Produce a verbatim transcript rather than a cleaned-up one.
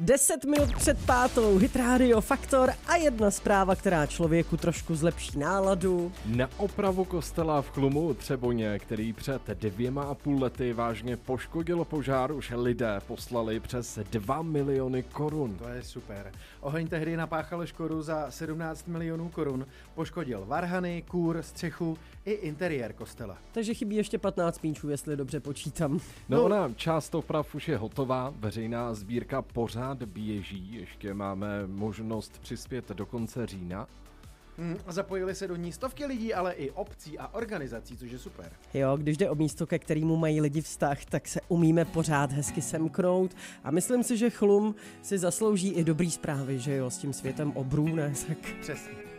Deset minut před pátou, Hit Radio Faktor a jedna zpráva, která člověku trošku zlepší náladu. Na opravu kostela v Chlumu u Třeboně, který před dvěma a půl lety vážně poškodil požár, už lidé poslali přes dva miliony korun. To je super. Oheň tehdy napáchal škodu za sedmnáct milionů korun, poškodil varhany, kůr, střechu i interiér kostela. Takže chybí ještě patnáct pínčů, jestli dobře počítám. No, no ona část oprav už je hotová, veřejná sbírka pořád běží, ještě máme možnost přispět do konce října. Hmm, zapojili se do ní stovky lidí, ale i obcí a organizací, což je super. Jo, když jde o místo, ke kterému mají lidi vztah, tak se umíme pořád hezky semknout a myslím si, že Chlum si zaslouží i dobrý zprávy, že jo, s tím světem obrů, ne? Tak... Přesně.